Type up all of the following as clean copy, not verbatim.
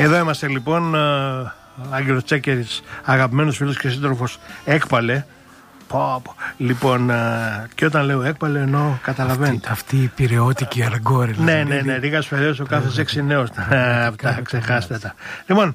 Εδώ είμαστε λοιπόν, Άγγελος Τσέκερης, αγαπημένος φίλος και σύντροφος Έκπαλε. Λοιπόν, και όταν λέω Έκπαλε εννοώ, καταλαβαίνετε. Αυτή η πειραιώτικη αργόρη. Ναι, Ρίγας Φεραίος ο κάθε 6 νέος. Αυτά, ξεχάστε τα. Λοιπόν,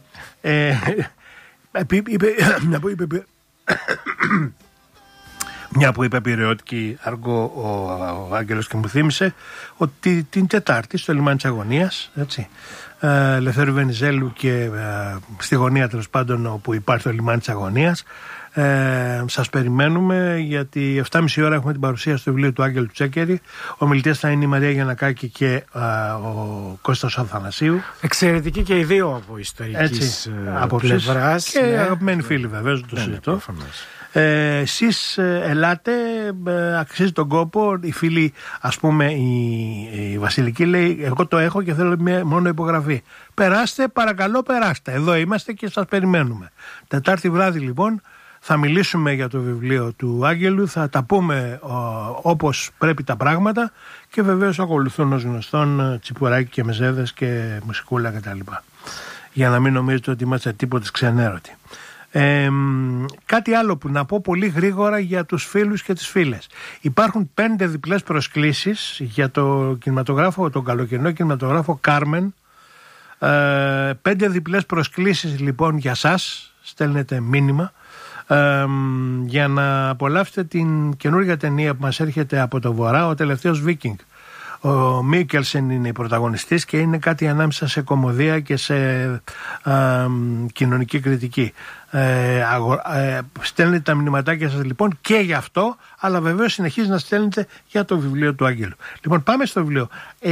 μια που είπε πειραιώτικη αργό ο Άγγελος και μου θύμισε ότι την Τετάρτη στο λιμάνι της Αγωνίας, έτσι, Ελευθέρου Βενιζέλου και στη γωνία τέλος πάντων όπου υπάρχει το λιμάνι της Αγωνίας, σας περιμένουμε, γιατί 7.30 ώρα έχουμε την παρουσίαση του βιβλίου του Άγγελου Τσέκερη. Ομιλητές θα είναι η Μαρία Γιαννακάκη και ο Κώστας Αθανασίου. Εξαιρετική και οι δύο από ιστορικής πλευράς. Και αγαπημένοι φίλοι βεβαίως, το συζητώ. Εσείς ελάτε, αξίζει τον κόπο. Η φίλη, ας πούμε η Βασιλική λέει, εγώ το έχω και θέλω μόνο υπογραφή. Περάστε, παρακαλώ περάστε. Εδώ είμαστε και σας περιμένουμε. Τετάρτη βράδυ λοιπόν θα μιλήσουμε για το βιβλίο του Άγγελου, θα τα πούμε όπως πρέπει τα πράγματα και βεβαίως ακολουθούν ως γνωστόν τσιπουράκι και μεζέδες και μουσικούλα κτλ. Για να μην νομίζετε ότι είμαστε τίποτε ξενέρωτοι. Κάτι άλλο που να πω πολύ γρήγορα για τους φίλους και τις φίλες. Υπάρχουν 5 διπλές προσκλήσεις για το κινηματογράφο, τον καλοκαιρινό κινηματογράφο Κάρμεν. 5 διπλές προσκλήσεις λοιπόν για σας. Στέλνετε μήνυμα για να απολαύσετε την καινούργια ταινία που μας έρχεται από το βορρά, ο τελευταίος Βίκινγκ. Ο Μίκελσεν είναι η πρωταγωνιστής και είναι κάτι ανάμεσα σε κωμωδία και σε κοινωνική κριτική. Στέλνετε τα μηνυματάκια σας λοιπόν και για αυτό, αλλά βεβαίως συνεχίζει να στέλνετε για το βιβλίο του Άγγελου. Λοιπόν, πάμε στο βιβλίο.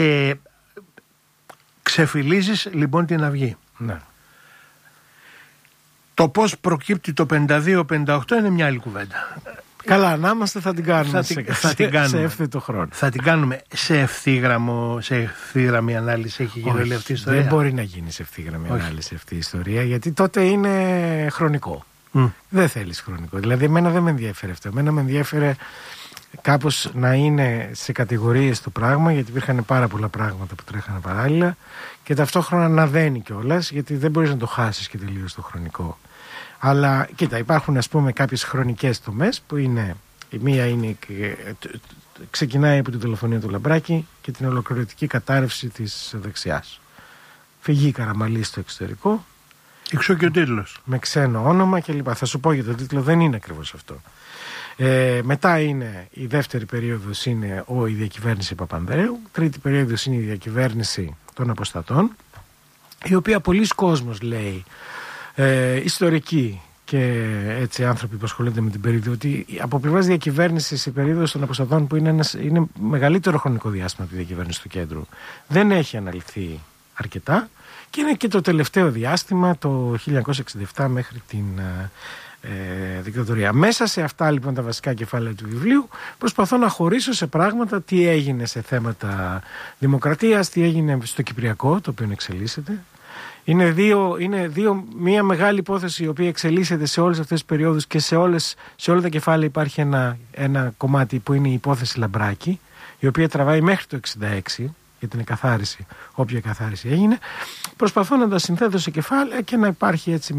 Ξεφυλίζεις λοιπόν την αυγή. Ναι. Το πώς προκύπτει το 52-58 είναι μια άλλη κουβέντα. Καλά, να είμαστε, θα την κάνουμε σε εύθετο χρόνο. Θα την κάνουμε σε ευθύγραμμη ανάλυση. Έχει γίνει όλη αυτή η ιστορία. Δεν μπορεί να γίνει σε ευθύγραμμη ανάλυση αυτή η ιστορία, γιατί τότε είναι χρονικό. Δεν θέλεις χρονικό. Δηλαδή, εμένα δεν με ενδιαφέρει αυτό. Εμένα με ενδιαφέρει κάπως να είναι σε κατηγορίες το πράγμα, γιατί υπήρχαν πάρα πολλά πράγματα που τρέχανε παράλληλα, και ταυτόχρονα να δένει κιόλας, γιατί δεν μπορείς να το χάσεις και τελείως το χρονικό. Αλλά κοίτα, υπάρχουν ας πούμε κάποιες χρονικές τομές που είναι, η μία είναι, ξεκινάει από τη δολοφονία του Λαμπράκη και την ολοκληρωτική κατάρρευση της δεξιάς. Φυγή Καραμαλή στο εξωτερικό. Εξώ και ο τίτλος. Με ξένο όνομα κλπ. Θα σου πω για τον τίτλο, δεν είναι ακριβώς αυτό. Μετά είναι η δεύτερη περίοδος, είναι η διακυβέρνηση Παπανδρέου. Τρίτη περίοδος είναι η διακυβέρνηση των αποστατών, η οποία πολλοί κόσμος λέει, ιστορικοί και έτσι άνθρωποι που ασχολούνται με την περίοδο, ότι από πλευράς διακυβέρνησης η περίοδος των αποστατών, που είναι μεγαλύτερο χρονικό διάστημα από τη διακυβέρνηση του κέντρου, δεν έχει αναλυθεί αρκετά, και είναι και το τελευταίο διάστημα, το 1967 μέχρι την δικτατορία. Μέσα σε αυτά λοιπόν τα βασικά κεφάλαια του βιβλίου προσπαθώ να χωρίσω σε πράγματα τι έγινε σε θέματα δημοκρατίας, τι έγινε στο Κυπριακό, το οποίο εξελίσσεται. Είναι μια μεγάλη υπόθεση η οποία εξελίσσεται σε όλες αυτές τις περιόδους, και σε όλα τα κεφάλαια υπάρχει ένα κομμάτι που είναι η υπόθεση Λαμπράκη, η οποία τραβάει μέχρι το 1966 για την εκαθάριση, όποια εκαθάριση έγινε. Προσπαθώ να τα συνθέτω σε κεφάλαια και να υπάρχει έτσι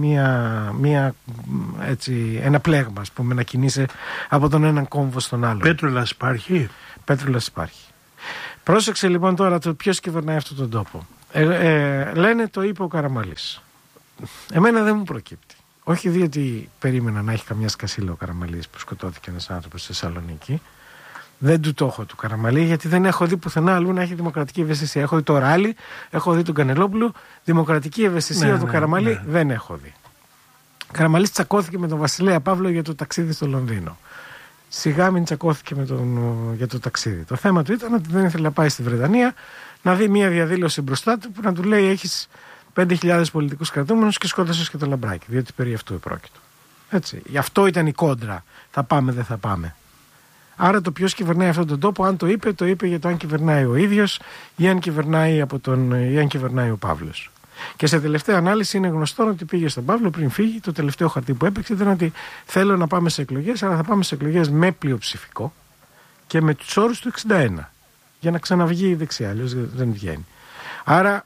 ένα πλέγμα, ας πούμε, να κινείσαι από τον έναν κόμβο στον άλλο. Πέτρουλας υπάρχει. Πέτρουλας υπάρχει. Πρόσεξε λοιπόν τώρα το ποιος κυβερνάει αυτόν τον τόπο. Λένε το είπε ο Καραμαλής. Εμένα δεν μου προκύπτει. Όχι διότι περίμενα να έχει καμιά σκασίλα ο Καραμαλής που σκοτώθηκε ένας άνθρωπος στη Θεσσαλονίκη. Δεν του το έχω του Καραμαλή, γιατί δεν έχω δει πουθενά αλλού να έχει δημοκρατική ευαισθησία. Έχω δει το Ράλι, έχω δει τον Κανελόπουλο. Δημοκρατική ευαισθησία του Καραμαλή δεν έχω δει. Ο Καραμαλής τσακώθηκε με τον Βασιλέα Παύλο για το ταξίδι στο Λονδίνο. Σιγά μην τσακώθηκε για το ταξίδι. Το θέμα του ήταν ότι δεν ήθελε να πάει στη Βρετανία να δει μια διαδήλωση μπροστά του που να του λέει: έχεις 5.000 πολιτικούς κρατούμενους και σκότωσες και το Λαμπράκι. Διότι περί αυτού επρόκειτο. Έτσι. Γι' αυτό ήταν η κόντρα. Θα πάμε, δεν θα πάμε. Άρα το ποιος κυβερνάει αυτόν τον τόπο, αν το είπε για το αν κυβερνάει ο ίδιος ή αν κυβερνάει ο Παύλος. Και σε τελευταία ανάλυση είναι γνωστό ότι πήγε στον Παύλο πριν φύγει. Το τελευταίο χαρτί που έπαιξε ήταν ότι θέλω να πάμε σε εκλογές, αλλά θα πάμε σε εκλογές με πλειοψηφικό και με τους όρους του 61. Για να ξαναβγεί η δεξιά, αλλιώς δεν βγαίνει. Άρα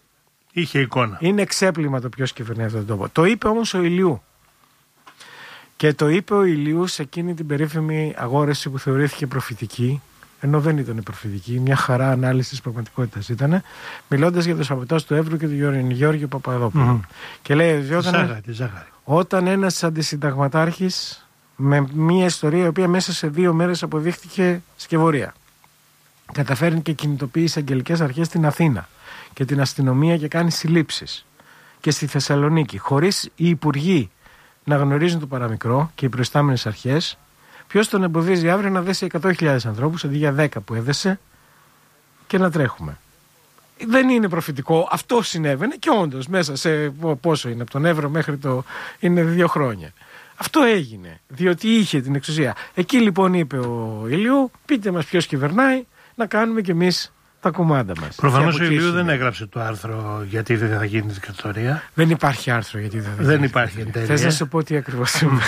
Είχε εικόνα. Είναι ξέπλυμα το ποιος κυβερνάει αυτόν τον τόπο. Το είπε όμως ο Ηλιού. Και το είπε ο Ηλιού σε εκείνη την περίφημη αγόρευση που θεωρήθηκε προφητική, ενώ δεν ήταν προφητική, μια χαρά ανάλυση της πραγματικότητας ήταν, μιλώντας για το σαμποτάζ του Εύρου και του Γιώργιο Παπαδόπουλου. Και λέει όταν ένας αντισυνταγματάρχης με μια ιστορία η οποία μέσα σε 2 μέρες αποδείχτηκε σκευωρία, καταφέρνει και κινητοποιεί τις αγγελικές αρχές στην Αθήνα και την αστυνομία και κάνει συλλήψεις, και στη Θεσσαλονίκη, χωρίς οι υπουργοί να γνωρίζουν το παραμικρό και οι προϊστάμενες αρχές, ποιος τον εμποδίζει αύριο να δέσει 100.000 ανθρώπους αντί για 10 που έδεσε και να τρέχουμε? Δεν είναι προφητικό. Αυτό συνέβαινε και όντως μέσα σε πόσο είναι, από τον Εύρο μέχρι είναι 2 χρόνια. Αυτό έγινε, διότι είχε την εξουσία. Εκεί λοιπόν είπε ο Ηλιού, πείτε μας ποιος κυβερνάει, να κάνουμε κι εμείς τα κουμάντα μας. Προφανώς ο Ηλιού δεν έγραψε το άρθρο γιατί δεν θα γίνει δικτατορία. Δεν υπάρχει άρθρο γιατί δεν θα γίνει. Δεν υπάρχει εν τέλει. Θες να σου πω τι ακριβώς σημαίνει?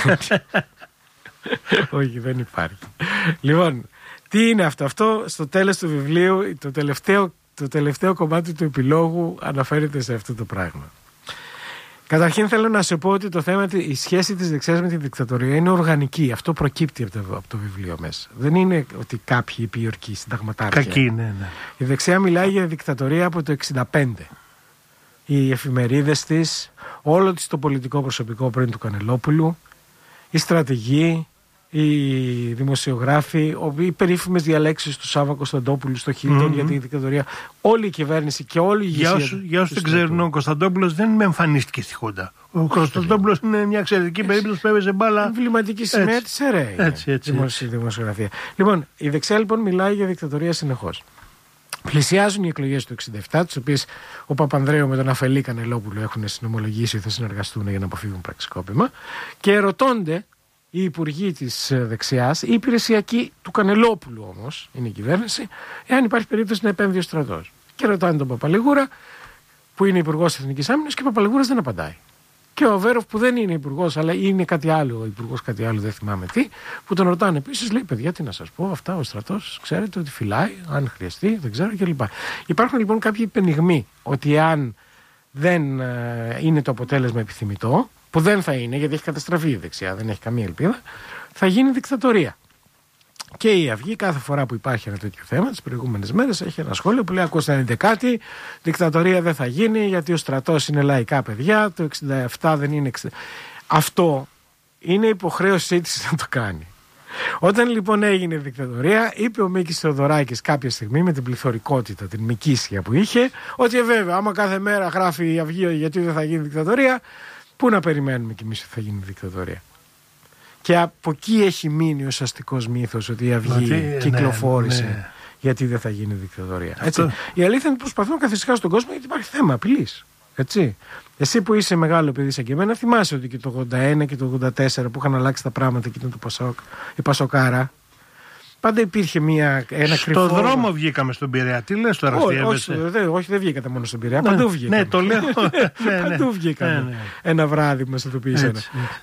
Όχι, δεν υπάρχει. Λοιπόν, τι είναι αυτό? Αυτό στο τέλος του βιβλίου, το τελευταίο κομμάτι του επιλόγου αναφέρεται σε αυτό το πράγμα. Καταρχήν θέλω να σου πω ότι το θέμα, η σχέση της δεξιάς με τη δικτατορία είναι οργανική. Αυτό προκύπτει από το βιβλίο μέσα. Δεν είναι ότι κάποιοι υπηορκοί συνταγματάρχοι. Κακοί, ναι. Η δεξιά μιλάει για δικτατορία από το 1965. Οι εφημερίδες της, όλο της το πολιτικό προσωπικό πριν του Κανελόπουλου, οι στρατηγοί, οι δημοσιογράφοι, οι περίφημες διαλέξεις του Σάββα Κωνσταντόπουλου στο Χίλτον για τη δικτατορία, όλη η κυβέρνηση και όλη η ηγεσία. Για όσους δεν ξέρουν, ο Κωνσταντόπουλος δεν εμφανίστηκε στη Χούντα. Ο Κωνσταντόπουλος είναι μια εξαιρετική περίπτωση που έπαιζε μπάλα. Εμβληματική σημαία της ΕΡΕ. Έτσι. Δημοσιογραφία. Λοιπόν, η δεξιά λοιπόν μιλάει για δικτατορία συνεχώς. Πλησιάζουν οι εκλογές του 1967, τις οποίες ο Παπανδρέου με τον Αφελή Κανελόπουλο έχουν συνομολογήσει ότι θα συνεργαστούν για να αποφύγουν πραξικόπημα, και ερωτώνται οι υπουργοί της δεξιάς, οι υπηρεσιακοί του Κανελόπουλου όμως, είναι η κυβέρνηση, εάν υπάρχει περίπτωση να επέμβει ο στρατός. Και ρωτάνε τον Παπαλίγουρα, που είναι υπουργός Εθνικής Άμυνας, και ο Παπαλίγουρας δεν απαντάει. Και ο Βέροφ, που δεν είναι υπουργός, αλλά είναι κάτι άλλο, ο υπουργός κάτι άλλο, δεν θυμάμαι τι, που τον ρωτάνε επίσης, λέει: παιδιά, τι να σας πω, αυτά ο στρατός ξέρετε ότι φυλάει, αν χρειαστεί, δεν ξέρω κλπ. Υπάρχουν λοιπόν κάποιοι πενιγμοί ότι αν δεν είναι το αποτέλεσμα επιθυμητό, που δεν θα είναι, γιατί έχει καταστραφεί η δεξιά, δεν έχει καμία ελπίδα, θα γίνει δικτατορία. Και η Αυγή κάθε φορά που υπάρχει ένα τέτοιο θέμα, τις προηγούμενες μέρες, έχει ένα σχόλιο που λέει: ακούστε να δείτε κάτι, δικτατορία δεν θα γίνει γιατί ο στρατός είναι λαϊκά παιδιά, το 67 δεν είναι. Αυτό είναι υποχρέωσή της να το κάνει. Όταν λοιπόν έγινε δικτατορία, είπε ο Μίκης Θεοδωράκης κάποια στιγμή με την πληθωρικότητα, την μικίσια που είχε, ότι βέβαια, άμα κάθε μέρα γράφει η Αυγή γιατί δεν θα γίνει δικτατορία, πού να περιμένουμε κι εμείς ότι θα γίνει δικτατορία? Και από εκεί έχει μείνει ο αστικός μύθος ότι η Αυγή κυκλοφόρησε γιατί δεν θα γίνει δικτατορία. Έτσι. Η αλήθεια είναι ότι προσπαθούν να καθησυχάσουν τον κόσμο γιατί υπάρχει θέμα απειλής. Έτσι. Εσύ που είσαι μεγάλο παιδί σαν και εμένα, θυμάσαι ότι και το 81 και το 84 που είχαν αλλάξει τα πράγματα και ήταν το Πασόκ, η Πασοκάρα. Πάντα υπήρχε ένα κρυφό. Στο δρόμο βγήκαμε στον Πειραιά. Τι λες τώρα, όχι, δεν βγήκατε μόνο στον Πειραιά. Παντού βγήκαμε. Ναι, το λέω. Παντού βγήκαμε. Ένα βράδυ που μας ειδοποίησαν.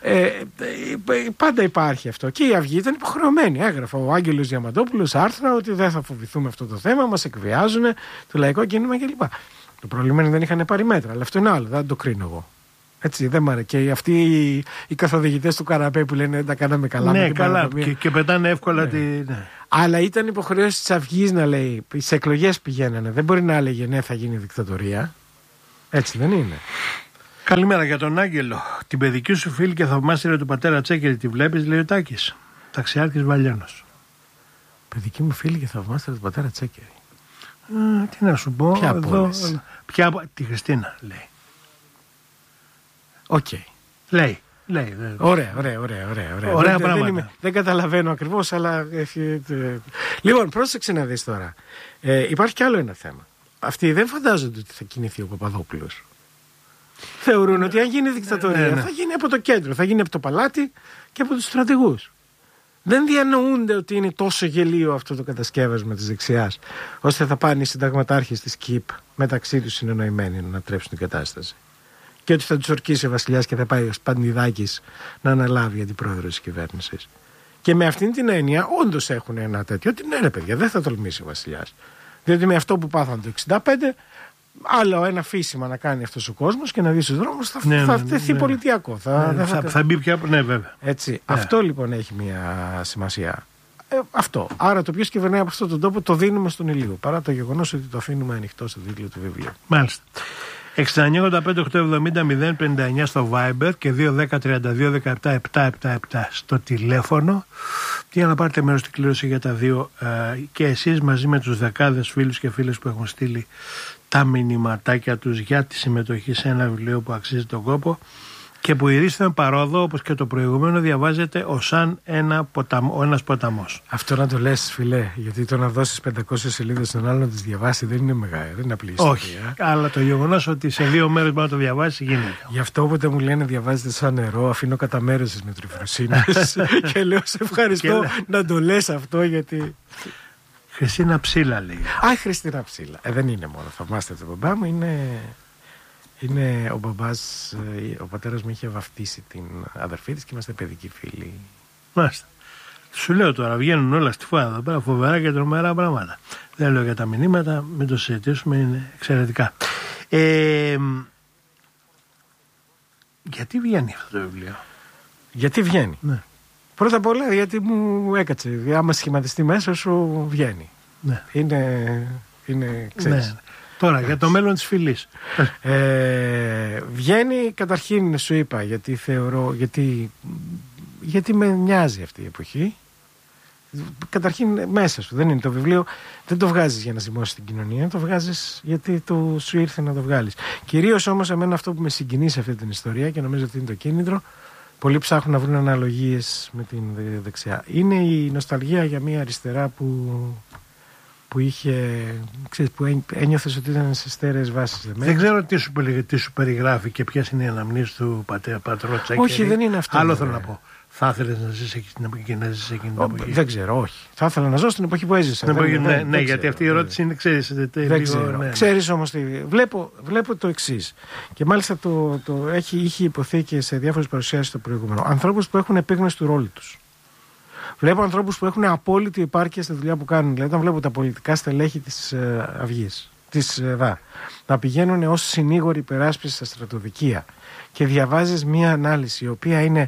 Πάντα υπάρχει αυτό. Και η Αυγή ήταν υποχρεωμένη. Έγραφε ο Άγγελος Διαμαντόπουλος άρθρα ότι δεν θα φοβηθούμε αυτό το θέμα, μας εκβιάζουν, το λαϊκό κίνημα κλπ. Το πρόβλημα είναι ότι δεν είχαν πάρει μέτρα. Αλλά αυτό είναι άλλο. Δεν το κρίνω εγώ. Έτσι, δεν μ' αρέσει. Και αυτοί οι καθοδηγητές του Καραπέ που λένε τα κάναμε καλά. Ναι, καλά. Και πετάνε εύκολα τη. Ναι. Αλλά ήταν υποχρέωση της Αυγής να λέει. Σε εκλογές πηγαίνανε. Δεν μπορεί να έλεγε ναι, θα γίνει δικτατορία. Έτσι δεν είναι. Καλημέρα για τον Άγγελο. Την παιδική σου φίλη και θαυμάστρια του πατέρα Τσέκερη τη βλέπεις, λέει ο Τάκης. Ταξιάρχης Βαλιάνος. Παιδική μου φίλη και θαυμάστρια του πατέρα Τσέκερη. Τι να σου πω. Ποια τη Χριστίνα λέει. Οκ. Λέει. Ωραία πράγματα. Δεν καταλαβαίνω ακριβώς, αλλά. Λοιπόν, πρόσεξε να δεις τώρα. Υπάρχει κι άλλο ένα θέμα. Αυτοί δεν φαντάζονται ότι θα κινηθεί ο Παπαδόπουλος. Θεωρούν ότι αν γίνει δικτατορία θα γίνει από το κέντρο, θα γίνει από το παλάτι και από τους στρατηγούς. Δεν διανοούνται ότι είναι τόσο γελίο αυτό το κατασκεύασμα της δεξιάς, ώστε θα πάνε οι συνταγματάρχες της ΚΙΠ μεταξύ τους συνεννοημένοι να ανατρέψουν την κατάσταση. Και ότι θα τους ορκίσει ο βασιλιάς και θα πάει ο Σπανιδάκης να αναλάβει αντιπρόεδρος της κυβέρνησης. Και με αυτήν την έννοια, όντως έχουν ένα τέτοιο ότι ναι, παιδιά, δεν θα τολμήσει ο βασιλιάς. Διότι με αυτό που πάθαν το 1965, άλλο ένα φύσιμα να κάνει αυτός ο κόσμος και να δει στους δρόμους, θα τεθεί πολιτιακό. Θα μπει πια. Ναι, βέβαια. Έτσι. Αυτό λοιπόν έχει μια σημασία. Αυτό. Άρα το ποιος κυβερνάει από αυτόν τον τόπο το δίνουμε στον ηλίο. Παρά το γεγονός ότι το αφήνουμε ανοιχτό στο τίτλο του βιβλίου. Μάλιστα. 6985-870-059 στο Viber και 210-32-17-777 στο τηλέφωνο. Για να πάρετε μέρος στην κλήρωση για τα δύο και εσείς μαζί με τους δεκάδες φίλους και φίλες που έχουν στείλει τα μηνυματάκια τους για τη συμμετοχή σε ένα βιβλίο που αξίζει τον κόπο και που η Ρίσθεν Παρόδο, όπως και το προηγούμενο, διαβάζεται ως σαν ένας ποταμός. Αυτό να το λες, φιλέ, γιατί το να δώσεις 500 σελίδες στον άλλο να τις διαβάσει δεν είναι μεγάλο, δεν είναι απλή ιστορία. Όχι, αλλά το γεγονός ότι σε 2 μέρες μπορεί να το διαβάσει γίνεται. Γι' αυτό όποτε μου λένε διαβάζετε σαν νερό, αφήνω κατά μέρος τις μετρηφροσύνες και λέω σε ευχαριστώ να το λες αυτό, γιατί... Χριστίνα Ψήλα λέει. Α, Χριστίνα Ψήλα. Δεν είναι μόνο. Θαυμάστε τον μπαμπά μου. Είναι ο μπαμπάς, ο πατέρας μου είχε βαφτίσει την αδερφή της και είμαστε παιδικοί φίλοι. Μάλιστα. Σου λέω τώρα, βγαίνουν όλα στη φορά εδώ πέρα, φοβερά και τρομερά πράγματα. Δεν λέω για τα μηνύματα, μην το συζητήσουμε, είναι εξαιρετικά. Γιατί βγαίνει αυτό το βιβλίο? Γιατί βγαίνει? Ναι. Πρώτα απ' όλα γιατί μου έκατσε. Άμα σχηματιστεί μέσα σου βγαίνει. Ναι. Είναι ξέρεις. Ναι. Τώρα για το μέλλον της φυλής. Βγαίνει καταρχήν, σου είπα, γιατί θεωρώ, γιατί με νοιάζει αυτή η εποχή. Καταρχήν μέσα σου, δεν είναι το βιβλίο, δεν το βγάζεις για να ζυμώσεις την κοινωνία, το βγάζεις γιατί σου ήρθε να το βγάλεις. Κυρίως όμως εμένα αυτό που με συγκινεί σε αυτή την ιστορία και νομίζω ότι είναι το κίνητρο, πολλοί ψάχνουν να βρουν αναλογίες με την δεξιά. Είναι η νοσταλγία για μια αριστερά που είχε, ξέρεις, που ένιωθες ότι ήταν σε στέρεες βάσεις. Δεν ξέρω τι σου περιγράφει και ποιες είναι οι αναμνήσεις του πατρό Τσάκη. Όχι, δεν είναι αυτό. Άλλο θέλω να πω. Θα ήθελες να ζεις εκείνη την εποχή? Δεν ξέρω, όχι. Θα ήθελα να ζω στην εποχή που έζησα. Ναι, γιατί αυτή η ερώτηση είναι, ξέρεις. Δεν ξέρω. Ναι. Ξέρεις όμως, βλέπω το εξής. Και μάλιστα είχε υποθεί και σε διάφορες παρουσιάσεις το προηγούμενο. Ανθρώπους που έχουν επίγνωση του ρόλου τους. Βλέπω ανθρώπους που έχουν απόλυτη επάρκεια στη δουλειά που κάνουν. Δηλαδή, όταν βλέπω τα πολιτικά στελέχη της Αυγής, της ΕΔΑ, να πηγαίνουν ως συνήγοροι υπεράσπισης στα στρατοδικεία και διαβάζεις μία ανάλυση η οποία είναι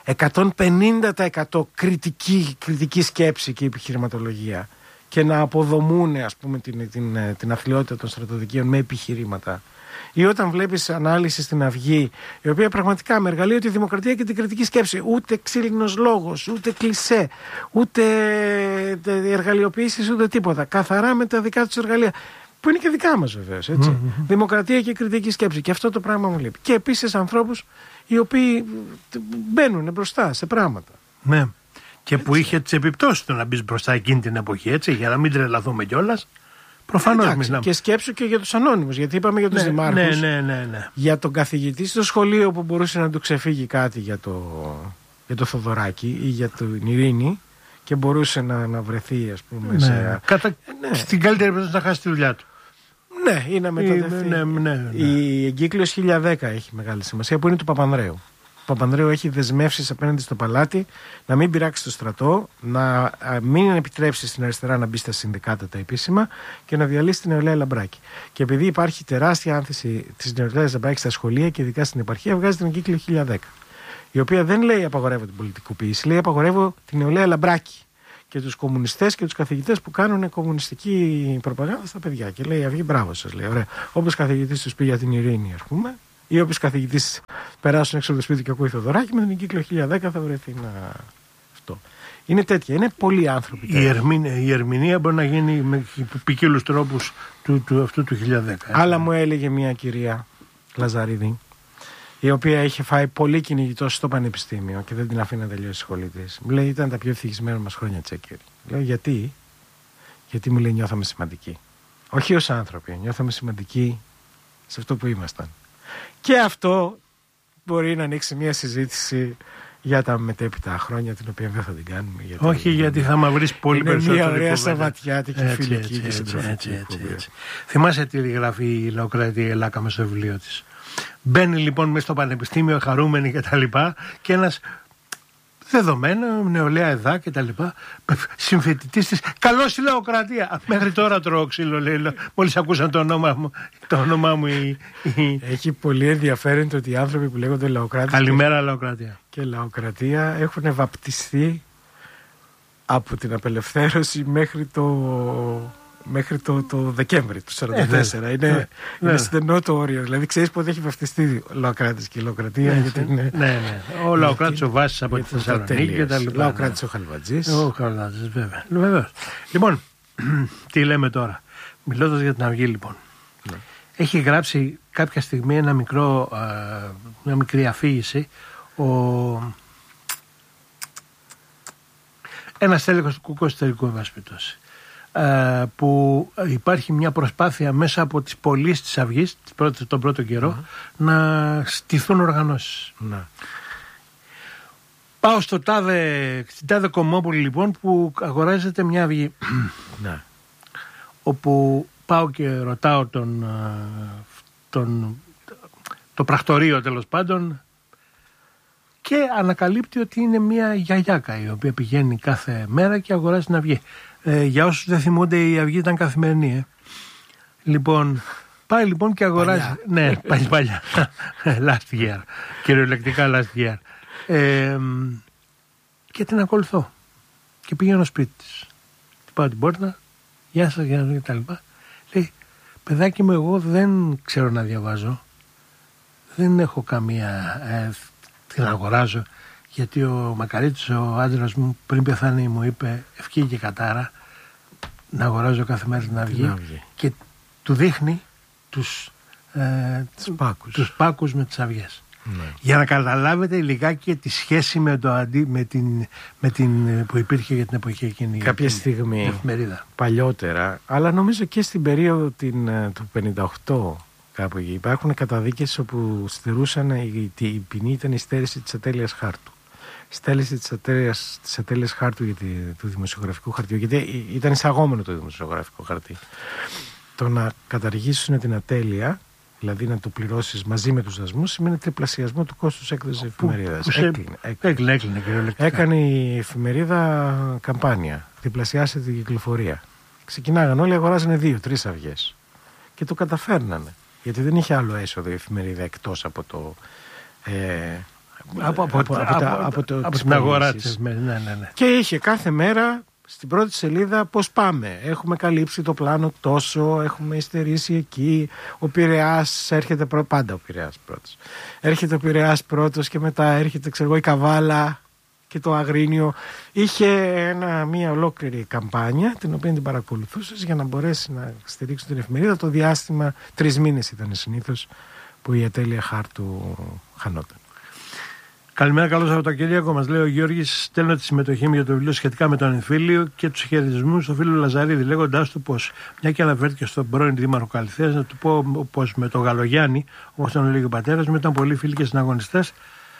150% κριτική σκέψη και επιχειρηματολογία και να αποδομούν, ας πούμε, την αθλιότητα των στρατοδικείων με επιχειρήματα. Ή όταν βλέπεις ανάλυση στην Αυγή, η οποία πραγματικά με εργαλείο τη δημοκρατία και την κριτική σκέψη, ούτε ξύλινος λόγος, ούτε κλισέ, ούτε εργαλειοποίησεις, ούτε τίποτα. Καθαρά με τα δικά τους εργαλεία. Που είναι και δικά μας βεβαίως, έτσι. Δημοκρατία και κριτική σκέψη. Και αυτό το πράγμα μου λείπει. Και επίσης ανθρώπους οι οποίοι μπαίνουν μπροστά σε πράγματα. Ναι. Και έτσι, που είχε τις επιπτώσεις του να μπεις μπροστά εκείνη την εποχή, έτσι, για να μην τρελαθούμε κιόλας. Προφανώς. Και σκέψου και για τους ανώνυμους, γιατί είπαμε για τους δημάρχους. Ναι. Για τον καθηγητή στο σχολείο που μπορούσε να του ξεφύγει κάτι για το Θοδωράκι ή για την Ειρήνη και μπορούσε να βρεθεί, ας πούμε. Στην καλύτερη περίπτωση να χάσει τη δουλειά του. Ναι, ή να μεταδευτεί. Ναι. Η εγκύκλειος 1010 έχει μεγάλη σημασία, που είναι του Παπανδρέου. Ο Παπανδρέου έχει δεσμεύσεις απέναντι στο παλάτι να μην πειράξει το στρατό, να μην επιτρέψει στην αριστερά να μπει στα συνδικάτα τα επίσημα και να διαλύσει την νεολαία Λαμπράκη. Και επειδή υπάρχει τεράστια άνθηση της νεολαίας Λαμπράκη στα σχολεία και ειδικά στην επαρχία, βγάζει την εγκύκλιο 1010. Η οποία δεν λέει απαγορεύω την πολιτικοποίηση, λέει απαγορεύω την νεολαία Λαμπράκη και τους κομμουνιστές και τους καθηγητές που κάνουν κομμουνιστική προπαγάνδα στα παιδιά. Και λέει Αυγή, μπράβο σας, λέει. Ωραία. Όποιος καθηγητής τους πει για την ειρήνη, ας πούμε, ή όποιος καθηγητής περάσουν έξω από το σπίτι και ακούει Θοδωράκι, με την εγκύκλιο 1010 θα βρεθεί αυτό. Είναι τέτοια. Είναι πολλοί άνθρωποι. Η ερμηνεία μπορεί να γίνει με ποικίλους τρόπους αυτού του 1010. Άλλα μου έλεγε μια κυρία Λαζαρίδη, η οποία είχε φάει πολύ κυνηγητό στο πανεπιστήμιο και δεν την αφήνει να τελειώσει τη σχολή της. Μου λέει: ήταν τα πιο ευτυχισμένα μας χρόνια, Τσέκερη. Λέω: γιατί? Γιατί μου λέει: νιώθαμε σημαντικοί. Όχι ως άνθρωποι, νιώθαμε σημαντικοί σε αυτό που ήμασταν. Και αυτό μπορεί να ανοίξει μια συζήτηση για τα μετέπειτα χρόνια, την οποία δεν θα την κάνουμε. Γιατί θα μαυρίσει πολύ περισσότερο. Είναι μια ωραία σαββατιάτικη φιλική και συντροφική. Θυμάσαι τι γράφει η Λαοκρατία Ελάκα μες στο βιβλίο της? Μπαίνει λοιπόν μέσα στο πανεπιστήμιο χαρούμενη και τα λοιπά και ένας Δεδομένο, νεολαία εδά κτλ. Συμφοιτητής της. Καλώς η λαοκρατία. Μέχρι τώρα τρώω ξύλο, λέει. Μόλις ακούσαν το όνομά μου. Έχει πολύ ενδιαφέρον το ότι οι άνθρωποι που λέγονται λαοκράτες. Καλημέρα, λαοκρατία. Και λαοκρατία έχουν βαπτιστεί από την απελευθέρωση μέχρι το Δεκέμβρη του 1944. Είναι στενό το όριο. Δηλαδή, ξέρεις πότε έχει βαφτιστεί ο λαοκράτης και η λαοκρατία. Ναι. Ο λαοκράτης ο Βάσης από τη Θεσσαλονίκη και τα λοιπά. Ο λαοκράτης ο Χαλβατζής. Ο Χαλβατζής, βέβαια. Λοιπόν, τι λέμε τώρα. Μιλώντας για την Αυγή, λοιπόν. Ναι. Έχει γράψει κάποια στιγμή μια μικρή αφήγηση ένας τέλεχος του Κουκού Εσωτερικού, εν πάση περιπτώσει, που υπάρχει μια προσπάθεια μέσα από τις πωλήσεις της Αυγής τον πρώτο καιρό να στηθούν οργανώσεις. Πάω στην τάδε Κομμόπολη, λοιπόν, που αγοράζεται μια Αυγή, όπου πάω και ρωτάω το πρακτορείο, τέλος πάντων, και ανακαλύπτει ότι είναι μια γιαγιάκα η οποία πηγαίνει κάθε μέρα και αγοράζει την Αυγή. Για όσους δεν θυμούνται, η Αυγή ήταν καθημερινή. Λοιπόν, πάει λοιπόν και αγοράζει. Ναι, παλιά. Last year. Κυριολεκτικά last year. Και την ακολουθώ. Και πηγαίνω σπίτι της. Πάω την πόρτα. Γεια σας, και τα λοιπά. Λέει, παιδάκι μου, εγώ δεν ξέρω να διαβάζω. Δεν έχω καμία. Την αγοράζω. Γιατί ο Μακαρίτης, ο άντρας μου, πριν πεθάνει, μου είπε ευχή και κατάρα να αγοράζω κάθε μέρα την Αυγή. Και του δείχνει τους πάκους με τις αυγές. Ναι. Για να καταλάβετε λιγάκι τη σχέση με την που υπήρχε για την εποχή εκείνη. Κάποια στιγμή παλιότερα, αλλά νομίζω και στην περίοδο του 58 κάπου εκεί, υπάρχουν καταδίκες όπου στερούσαν η ποινή ήταν η στέρηση της ατέλειας χάρτου. Στέλνηση της ατέλειας χάρτου του δημοσιογραφικού χαρτιού, γιατί ήταν εισαγόμενο το δημοσιογραφικό χαρτί. Το να καταργήσουν την ατέλεια, δηλαδή να το πληρώσεις μαζί με τους δασμούς, σημαίνει τριπλασιασμό του κόστους έκδοσης εφημερίδας. Έκλεινε. Έκανε η εφημερίδα καμπάνια, διπλασιάσε την κυκλοφορία. Ξεκινάγαν όλοι, αγοράζανε 2-3 αυγές. Και το καταφέρνανε. Γιατί δεν είχε άλλο έσοδο η εφημερίδα εκτός από το. Από την αγορά της. Ναι. Και είχε κάθε μέρα στην πρώτη σελίδα πώς πάμε. Έχουμε καλύψει το πλάνο τόσο, έχουμε υστερήσει εκεί. Ο Πειραιάς έρχεται πάντα ο Πειραιάς πρώτος. Έρχεται ο Πειραιάς πρώτος και μετά έρχεται η Καβάλα και το Αγρίνιο. Είχε μια ολόκληρη καμπάνια την οποία την παρακολουθούσες για να μπορέσει να στηρίξει την εφημερίδα. Το διάστημα 3 μήνες ήταν συνήθως που η ατέλεια χάρτου χανόταν. Καλημέρα, καλό Σαββατοκύριακο. Μας λέει ο Γιώργης: στέλνω τη συμμετοχή μου για το βιβλίο σχετικά με τον εμφύλιο και τους χαιρετισμούς στο φίλο Λαζαρίδη, λέγοντάς του πως, μια και αναφέρθηκε στον πρώην Δήμαρχο Καλυθέας, να του πω πως με τον Γαλογιάννη, όπως τον έλεγε ο πατέρας μου, ήταν πολύ φίλοι και συναγωνιστές.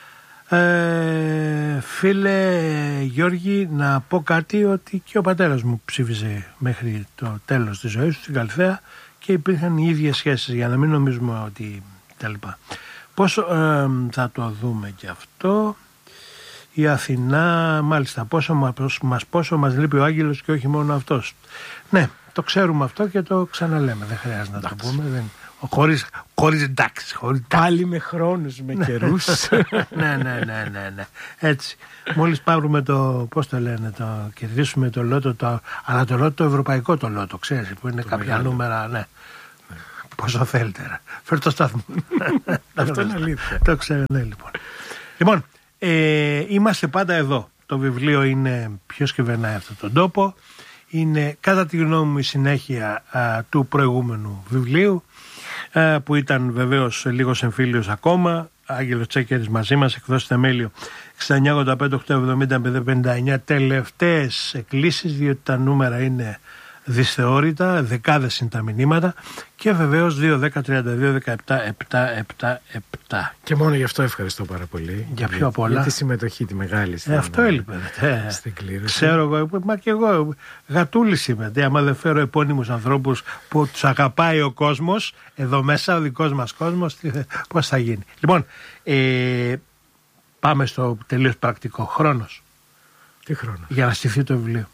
Φίλε Γιώργη, να πω κάτι, ότι και ο πατέρας μου ψήφιζε μέχρι το τέλος της ζωής του στην Καλυθέα και υπήρχαν οι ίδιες σχέσεις, για να μην νομίζουμε ότι τα λοιπά. Πόσο θα το δούμε και αυτό. Η Αθηνά, μάλιστα, πόσο μας λείπει ο Άγγελος και όχι μόνο αυτός. Ναι, το ξέρουμε αυτό και το ξαναλέμε, δεν χρειάζεται να το πούμε. Χωρίς εντάξει. Πάλι με χρόνους, με καιρούς. Ναι. Έτσι. Μόλις πάρουμε πώς το λένε, κερδίσουμε το λότο, αλλά το λότο το ευρωπαϊκό το λότο, ξέρεις, που είναι κάποια νούμερα, ναι. Πόσο θέλετε. Φέρ' το σταθμό. Αυτό είναι αλήθεια. Το ξέρω, ναι, λοιπόν. Λοιπόν, είμαστε πάντα εδώ. Το βιβλίο είναι «Ποιος κυβερνάει αυτόν τον τόπο». Είναι, κατά τη γνώμη μου, η συνέχεια του προηγούμενου βιβλίου, που ήταν βεβαίως λίγος εμφύλιος ακόμα. Άγγελος Τσέκερης μαζί μας, εκδόσεις Θεμέλιο 6985-870-559. Τελευταίες εκκλήσεις, διότι τα νούμερα είναι δυσθεώρητα, δεκάδες είναι τα μηνύματα, και βεβαίως 2-10-32-17-7-7-7. Και μόνο γι' αυτό ευχαριστώ πάρα πολύ. Για πιο απ' όλα. Για τη συμμετοχή τη μεγάλη. Αυτό έλειπε. Στην κλήρωση. Ξέρω εγώ, μα και εγώ γατούλης είμαι. Άμα δεν φέρω επώνυμους ανθρώπους που τους αγαπάει ο κόσμος, εδώ μέσα ο δικός μας κόσμος, πώς θα γίνει. Λοιπόν, πάμε στο τελείως πρακτικό. Χρόνος. Τι χρόνο? Για να στηθεί το βιβλίο.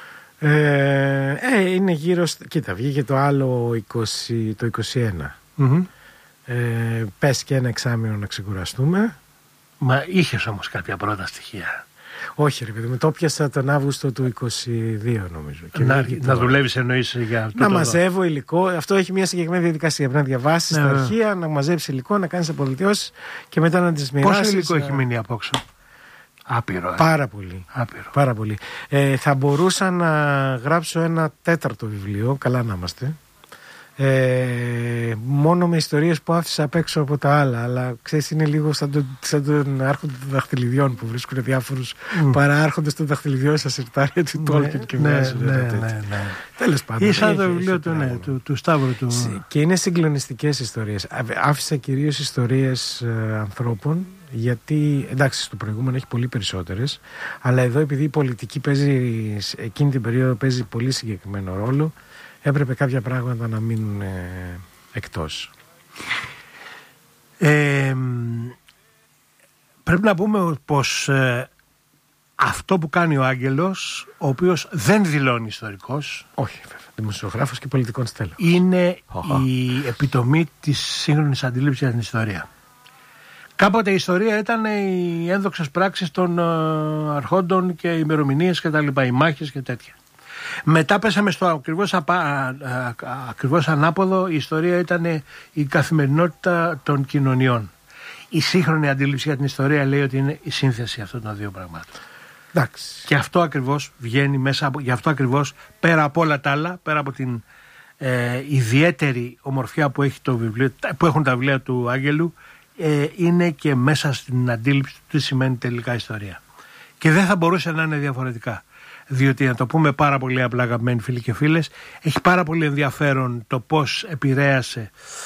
Είναι γύρω. Κοίτα, βγήκε το άλλο το 21. Πες και ένα εξάμηνο να ξεκουραστούμε. Μα είχες όμως κάποια πρώτα στοιχεία? Όχι, ρε παιδί μου, το πιάσα τον Αύγουστο του 22, νομίζω. Να δουλεύεις, εννοείς, για αυτό? Να μαζεύω υλικό. Αυτό έχει μια συγκεκριμένη διαδικασία. Πρέπει να διαβάσεις τα αρχεία, να μαζέψεις υλικό, να κάνεις απολυτιώσεις και μετά να τις μοιράσεις. Πόσο υλικό έχει μείνει απόξω? Άπειρο. Πάρα πολύ. Άπειρο. Πάρα πολύ. Θα μπορούσα να γράψω ένα 4ο βιβλίο, καλά να είμαστε. Μόνο με ιστορίες που άφησα απ' έξω από τα άλλα. Αλλά ξέρεις, είναι λίγο σαν τον άρχοντα των δαχτυλιδιών που βρίσκουν διάφορους παράρχοντες των δαχτυλιδιών στα συρτάρια του Τόλκιν και βγάζουν. Τέλος πάντων. Ή σαν το βιβλίο του Σταύρου του. Και είναι συγκλονιστικές ιστορίες. Άφησα κυρίως ιστορίες ανθρώπων. Γιατί εντάξει, στο προηγούμενο έχει πολύ περισσότερες, αλλά εδώ επειδή η πολιτική παίζει εκείνη την περίοδο παίζει πολύ συγκεκριμένο ρόλο, έπρεπε κάποια πράγματα να μείνουν εκτός. Πρέπει να πούμε πως αυτό που κάνει ο Άγγελος, ο οποίος δεν δηλώνει ιστορικός, όχι βέβαια, δημοσιογράφος και πολιτικών στέλεχος, είναι η επιτομή της σύγχρονης αντίληψης για την ιστορία. Κάποτε η ιστορία ήταν οι ένδοξες πράξεις των αρχόντων και οι ημερομηνίες και τα λοιπά, οι μάχες και τέτοια. Μετά πέσαμε στο ακριβώς ανάποδο. Η ιστορία ήταν η καθημερινότητα των κοινωνιών. Η σύγχρονη αντίληψη για την ιστορία λέει ότι είναι η σύνθεση αυτών των δύο πραγμάτων. Εντάξει. Και αυτό ακριβώς βγαίνει μέσα από, γι' αυτό ακριβώς πέρα από όλα τα άλλα, πέρα από την ιδιαίτερη ομορφιά που έχουν τα βιβλία του Άγγελου, είναι και μέσα στην αντίληψη του τι σημαίνει τελικά ιστορία. Και δεν θα μπορούσε να είναι διαφορετικά. Διότι, να το πούμε πάρα πολύ απλά, αγαπημένοι φίλοι και φίλες, έχει πάρα πολύ ενδιαφέρον το πώς επηρέασε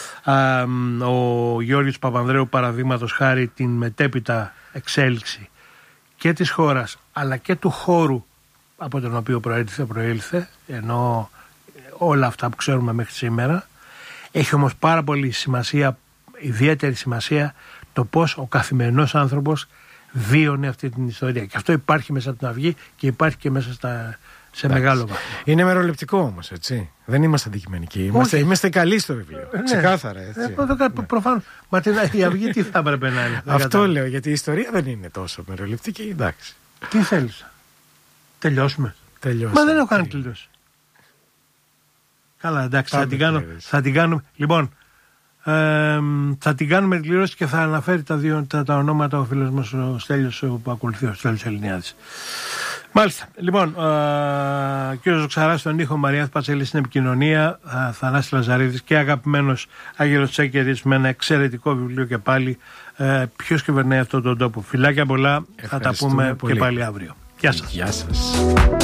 ο Γιώργος Παπανδρέου, παραδείγματος χάρη, την μετέπειτα εξέλιξη και της χώρας αλλά και του χώρου από τον οποίο προήλθε, ενώ όλα αυτά που ξέρουμε μέχρι σήμερα. Έχει όμως πάρα πολύ σημασία, ιδιαίτερη σημασία, το πώς ο καθημερινός άνθρωπος βίωνε αυτή την ιστορία. Και αυτό υπάρχει μέσα από την Αυγή και υπάρχει και μέσα σε μεγάλο βαθμό. Είναι μεροληπτικό όμως, έτσι. Δεν είμαστε αντικειμενικοί. Είμαστε καλοί στο βιβλίο. Ξεκάθαρα, έτσι. Προφανώς. Μα η Αυγή τι θα έπρεπε να είναι? Αυτό λέω, γιατί η ιστορία δεν είναι τόσο μεροληπτική. Εντάξει. Τι θέλεις? Τελειώσουμε? Μα δεν έχω κάνει τελειώσει. Καλά, εντάξει, θα την κάνουμε. Λοιπόν, θα την κάνουμε κλήρωση και θα αναφέρει τα ονόματα ο φίλος μας ο Στέλιος που ακολουθεί, ο Στέλιος Ελληνιάδης. Μάλιστα. Λοιπόν, κύριος Ζωξαράς στον ήχο, Μαριάθ Πατσέλη στην επικοινωνία, Θανάσης Λαζαρίδης και αγαπημένος Άγγελος Τσέκερης με ένα εξαιρετικό βιβλίο και πάλι, ποιος κυβερνάει αυτόν τον τόπο. Φιλάκια πολλά, θα τα πούμε πολύ. Και πάλι αύριο. Γεια σας. Γεια σας.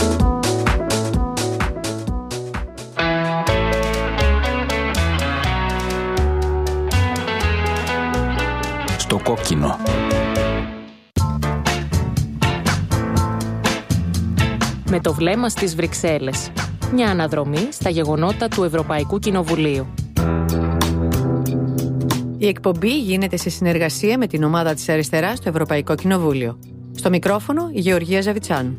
Στο κόκκινο. Με το βλέμμα στις Βρυξέλλες. Μια αναδρομή στα γεγονότα του Ευρωπαϊκού Κοινοβουλίου. Η εκπομπή γίνεται σε συνεργασία με την ομάδα της Αριστεράς στο Ευρωπαϊκό Κοινοβούλιο. Στο μικρόφωνο η Γεωργία Ζαβιτσάνου.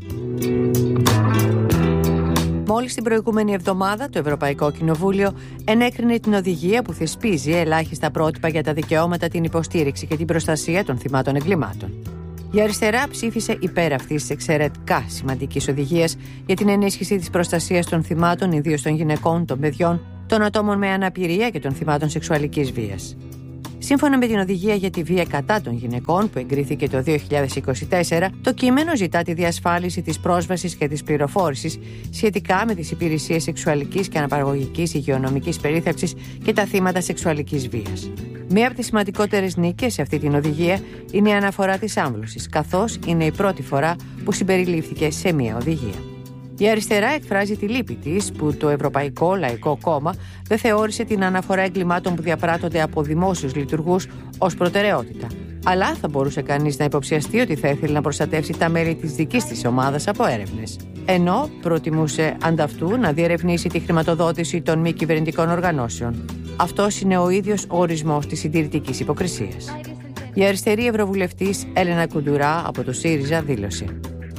Μόλις την προηγούμενη εβδομάδα το Ευρωπαϊκό Κοινοβούλιο ενέκρινε την οδηγία που θεσπίζει ελάχιστα πρότυπα για τα δικαιώματα, την υποστήριξη και την προστασία των θυμάτων εγκλημάτων. Η αριστερά ψήφισε υπέρ αυτής της εξαιρετικά σημαντικής οδηγίας για την ενίσχυση της προστασίας των θυμάτων, ιδίως των γυναικών, των παιδιών, των ατόμων με αναπηρία και των θυμάτων σεξουαλικής βίας. Σύμφωνα με την οδηγία για τη βία κατά των γυναικών που εγκρίθηκε το 2024, το κείμενο ζητά τη διασφάλιση της πρόσβασης και της πληροφόρησης σχετικά με τις υπηρεσίες σεξουαλικής και αναπαραγωγικής υγειονομικής περίθαλψης και τα θύματα σεξουαλικής βίας. Μία από τις σημαντικότερες νίκες σε αυτή την οδηγία είναι η αναφορά της άμβλωσης, καθώς είναι η πρώτη φορά που συμπεριλήφθηκε σε μία οδηγία. Η αριστερά εκφράζει τη λύπη της που το Ευρωπαϊκό Λαϊκό Κόμμα δεν θεώρησε την αναφορά εγκλημάτων που διαπράττονται από δημόσιους λειτουργούς ως προτεραιότητα. Αλλά θα μπορούσε κανείς να υποψιαστεί ότι θα ήθελε να προστατεύσει τα μέλη της δικής της ομάδας από έρευνες. Ενώ προτιμούσε ανταυτού να διερευνήσει τη χρηματοδότηση των μη κυβερνητικών οργανώσεων. Αυτός είναι ο ίδιος ο ορισμός της συντηρητικής υποκρισίας. Η αριστερή ευρωβουλευτής Έλενα Κουντουρά από το ΣΥΡΙΖΑ δήλωσε: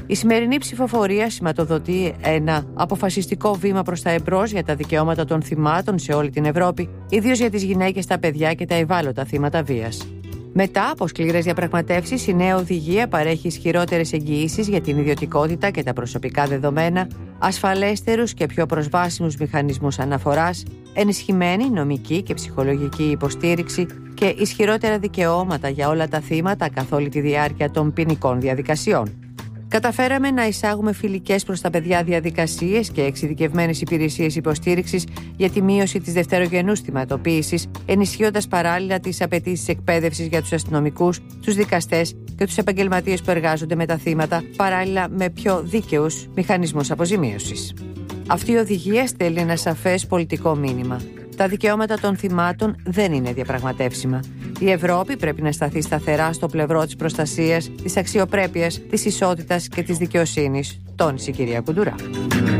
Η σημερινή ψηφοφορία σηματοδοτεί ένα αποφασιστικό βήμα προς τα εμπρός για τα δικαιώματα των θυμάτων σε όλη την Ευρώπη, ιδίως για τις γυναίκες, τα παιδιά και τα ευάλωτα θύματα βίας. Μετά από σκληρές διαπραγματεύσεις, η νέα οδηγία παρέχει ισχυρότερες εγγυήσεις για την ιδιωτικότητα και τα προσωπικά δεδομένα, ασφαλέστερους και πιο προσβάσιμους μηχανισμούς αναφοράς, ενισχυμένη νομική και ψυχολογική υποστήριξη και ισχυρότερα δικαιώματα για όλα τα θύματα καθ' όλη τη διάρκεια των ποινικών διαδικασιών. Καταφέραμε να εισάγουμε φιλικές προς τα παιδιά διαδικασίες και εξειδικευμένες υπηρεσίες υποστήριξης για τη μείωση της δευτερογενούς θυματοποίησης, ενισχύοντας παράλληλα τις απαιτήσεις εκπαίδευσης για τους αστυνομικούς, τους δικαστές και τους επαγγελματίες που εργάζονται με τα θύματα, παράλληλα με πιο δίκαιους μηχανισμούς αποζημίωσης. Αυτή η οδηγία στέλνει ένα σαφές πολιτικό μήνυμα. Τα δικαιώματα των θυμάτων δεν είναι διαπραγματεύσιμα. Η Ευρώπη πρέπει να σταθεί σταθερά στο πλευρό της προστασίας, της αξιοπρέπειας, της ισότητας και της δικαιοσύνης, τόνισε η κυρία Κουντουρά.